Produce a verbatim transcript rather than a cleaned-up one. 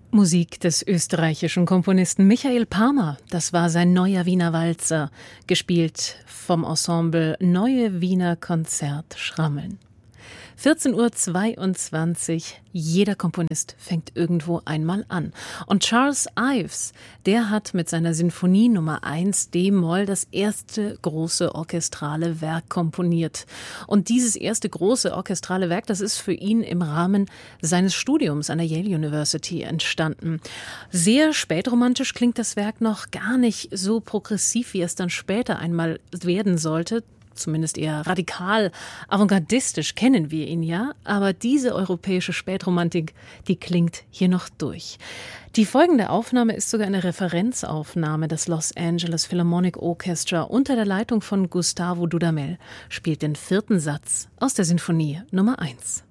Musik des österreichischen Komponisten Michael Parma. Das war sein neuer Wiener Walzer, gespielt vom Ensemble Neue Wiener Konzert Schrammeln. vierzehn Uhr zweiundzwanzig, jeder Komponist fängt irgendwo einmal an. Und Charles Ives, der hat mit seiner Sinfonie Nummer eins d-Moll das erste große orchestrale Werk komponiert. Und dieses erste große orchestrale Werk, das ist für ihn im Rahmen seines Studiums an der Yale University entstanden. Sehr spätromantisch klingt das Werk noch, gar nicht so progressiv, wie es dann später einmal werden sollte. Zumindest eher radikal, avantgardistisch kennen wir ihn ja, aber diese europäische Spätromantik, die klingt hier noch durch. Die folgende Aufnahme ist sogar eine Referenzaufnahme. Das Los Angeles Philharmonic Orchestra unter der Leitung von Gustavo Dudamel spielt den vierten Satz aus der Sinfonie Nummer eins.